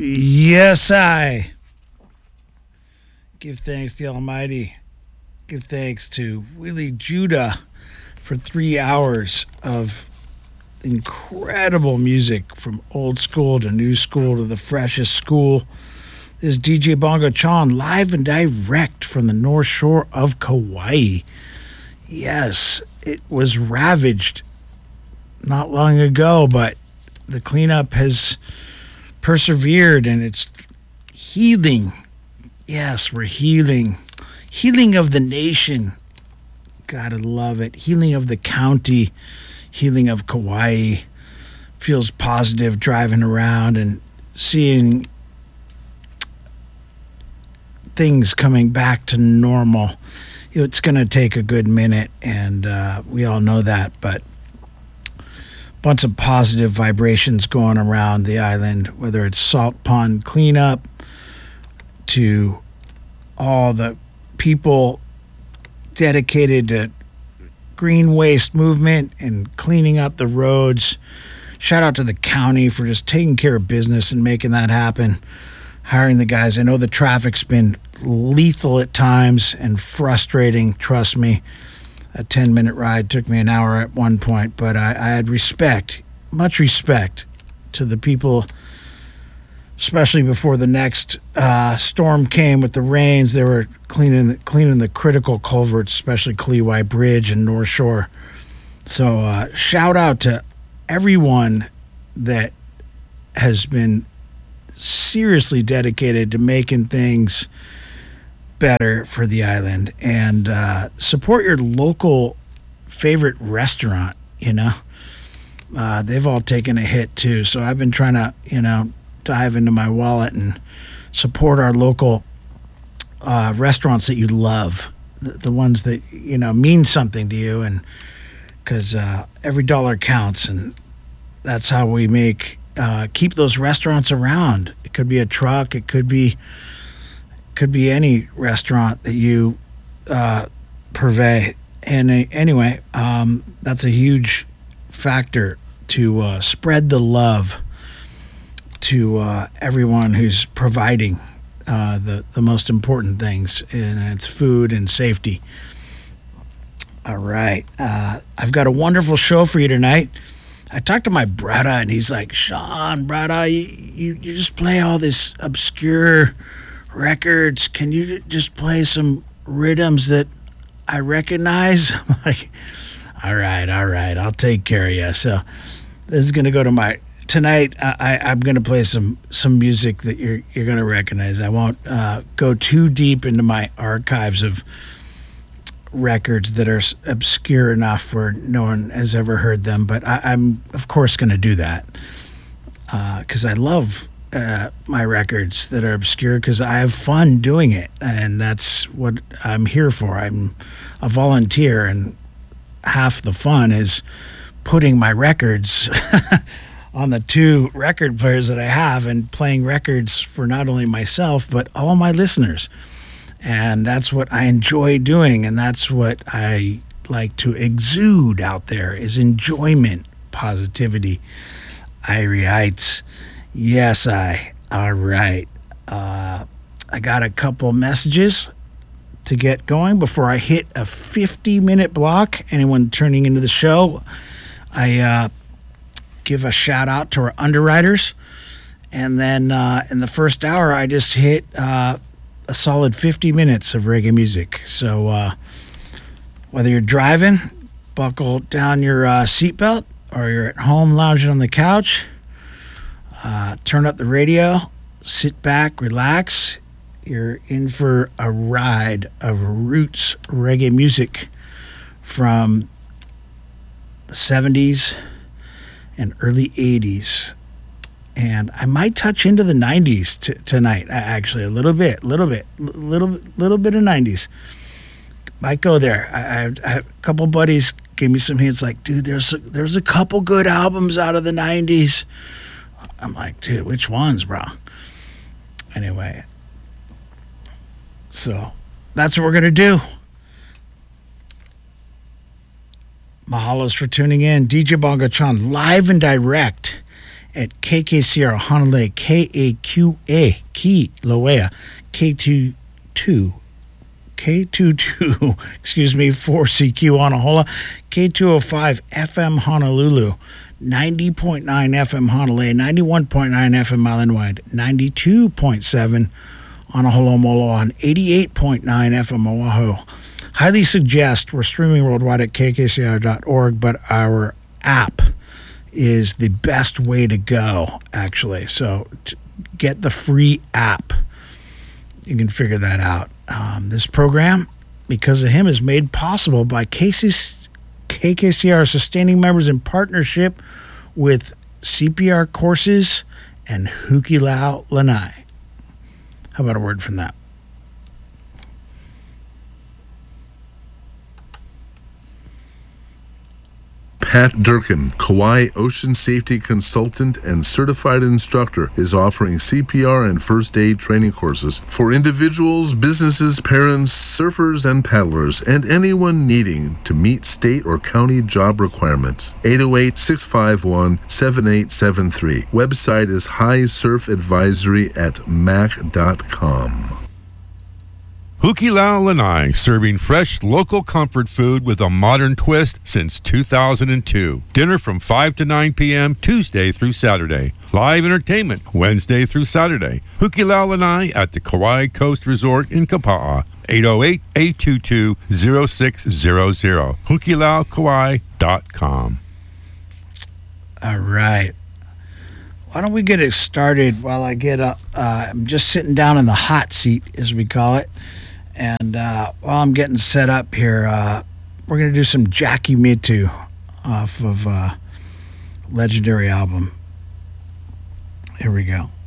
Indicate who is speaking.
Speaker 1: Yes, I give thanks to the Almighty. Give thanks to Willie Judah for 3 hours of incredible music from old school to new school to the freshest school. This is DJ Bongo Chan live and direct from the North Shore of Kauai. Yes, it was ravaged not long ago, but the cleanup has persevered and it's healing. Yes, we're healing. Healing of the nation. Gotta love it. Healing of the county. Healing of Kauai. Feels positive driving around and seeing things coming back to normal. It's going to take a good minute, and we all know that, but bunch of positive vibrations going around the island, whether it's salt pond cleanup to all the people dedicated to green waste movement and cleaning up the roads. Shout out to the county for just taking care of business and making that happen, hiring the guys. I know the traffic's been lethal at times and frustrating, trust me. A 10-minute ride took me an hour at one point, but I had respect, much respect to the people, especially before the next storm came with the rains. They were cleaning the critical culverts, especially Kalihi Bridge and North Shore. So shout out to everyone that has been seriously dedicated to making things better for the island, and support your local favorite restaurant. They've all taken a hit too, so I've been trying to dive into my wallet and support our local restaurants that you love, the ones that mean something to you, and because every dollar counts, and that's how we keep those restaurants around. It could be a truck, it could be any restaurant that you purvey. And anyway, that's a huge factor to spread the love to everyone who's providing the most important things, and it's food and safety. All right. I've got a wonderful show for you tonight. I talked to my brother, and he's like, Sean, brother, you just play all this obscure records. Can you just play some rhythms that I recognize? I'm like, all right, I'll take care of you. So this is going to go to tonight. I'm going to play some music that you're going to recognize. I won't go too deep into my archives of records that are obscure enough where no one has ever heard them, but I'm of course going to do that because I love my records that are obscure, because I have fun doing it, and that's what I'm here for. I'm a volunteer, and half the fun is putting my records on the 2 record players that I have and playing records for not only myself but all my listeners. And that's what I enjoy doing, and that's what I like to exude out there, is enjoyment, positivity. Irie Heights. Yes, all right. I got a couple messages to get going before I hit a 50-minute block. Anyone turning into the show, I give a shout out to our underwriters. And then in the first hour, I just hit a solid 50 minutes of reggae music. So whether you're driving, buckle down your seatbelt, or you're at home lounging on the couch, turn up the radio, sit back, relax. You're in for a ride of roots reggae music from the 70s and early 80s. And I might touch into the 90s tonight, actually, a little bit of 90s. Might go there. I have a couple buddies gave me some hints, like, dude, there's a couple good albums out of the 90s. I'm like, dude, which ones, bro? Anyway, so that's what we're going to do. Mahalos for tuning in. DJ Bongo Chan, live and direct. at KKCR Honolulu, KAQA, Ki Loea, K22, excuse me, 4CQ Honolulu, K205 FM Honolulu, 90.9 FM Honolulu, 91.9 FM Island Wide, 92.7 on Honolulu, on 88.9 FM Oahu. Highly suggest, we're streaming worldwide at kkcr.org, but our app is the best way to go, actually. So get the free app. You can figure that out. This program, because of him, is made possible by KKCR sustaining members in partnership with CPR Courses and Hukilau Lanai. How about a word from that?
Speaker 2: Pat Durkin, Kauai Ocean Safety Consultant and Certified Instructor, is offering CPR and first aid training courses for individuals, businesses, parents, surfers, and paddlers, and anyone needing to meet state or county job requirements. 808-651-7873. Website is highsurfadvisory@mac.com.
Speaker 3: Hukilau Lanai, serving fresh local comfort food with a modern twist since 2002. Dinner from 5 to 9 p.m. Tuesday through Saturday. Live entertainment Wednesday through Saturday. Hukilau Lanai at the Kauai Coast Resort in Kapa'a. 808-822-0600. HukiLauKauai.com.
Speaker 1: All right. Why don't we get it started while I get up? I'm just sitting down in the hot seat, as we call it. And while I'm getting set up here, we're going to do some Jackie Mitu off of Legendary album. Here we go.